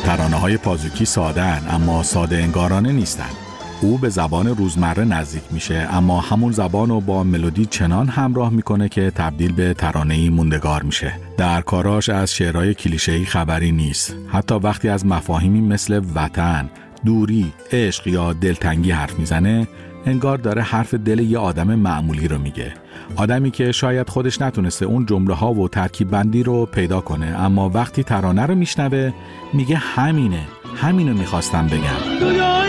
ترانه‌های پازوکی ساده‌اند اما ساده انگارانه نیستند. او به زبان روزمره نزدیک میشه اما همون زبان رو با ملودی چنان همراه میکنه که تبدیل به ترانه‌ای موندگار میشه. در کاراش از شعرهای کلیشه‌ای خبری نیست. حتی وقتی از مفاهیمی مثل وطن، دوری، عشق یا دلتنگی حرف میزنه، انگار داره حرف دل یه آدم معمولی رو میگه. آدمی که شاید خودش نتونسته اون جمله ها و ترکیب بندی رو پیدا کنه، اما وقتی ترانه رو میشنوه میگه همینو میخواستم بگم.